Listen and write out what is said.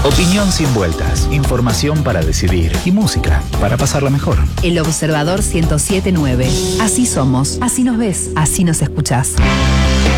Opinión sin vueltas, información para decidir y música para pasarla mejor. El Observador 107.9. Así somos, así nos ves, así nos escuchás.